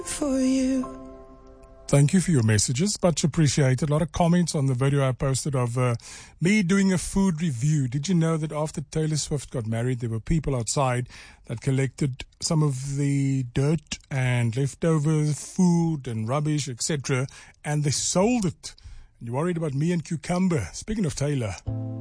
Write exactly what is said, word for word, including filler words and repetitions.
For you. Thank you for your messages. Much appreciated. A lot of comments on the video I posted of uh, me doing a food review. Did you know that after Taylor Swift got married, there were people outside that collected some of the dirt and leftover food and rubbish, et cetera, and they sold it. And you're worried about me and cucumber. Speaking of Taylor.